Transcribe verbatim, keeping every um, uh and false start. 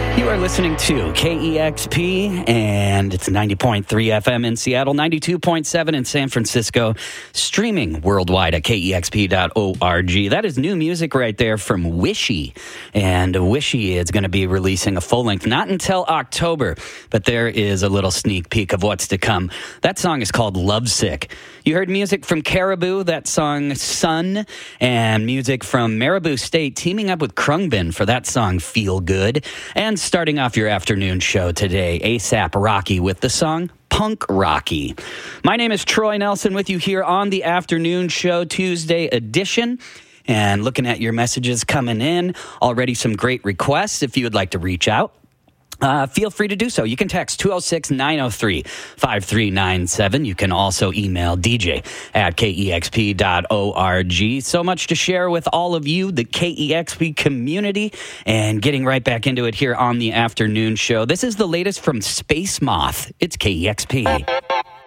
You are listening to K E X P, and it's ninety point three F M in Seattle, ninety-two point seven in San Francisco, streaming worldwide at K E X P dot org. That is new music right there from Wishy, and Wishy is going to be releasing a full length, not until October, but there is a little sneak peek of what's to come. That song is called Lovesick. You heard music from Caribou, that song Sun, and music from Marabou State teaming up with Krungbin for that song Feel Good. And starting off your afternoon show today, ASAP Rocky with the song Punk Rocky. My name is Troy Nelson with you here on the afternoon show, Tuesday edition. And looking at your messages coming in, already some great requests if you would like to reach out. Uh, feel free to do so. You can text two oh six, nine oh three, five three nine seven. You can also email D J at K E X P dot org. So much to share with all of you, the K E X P community, and getting right back into it here on the afternoon show. This is the latest from Space Moth. It's K E X P.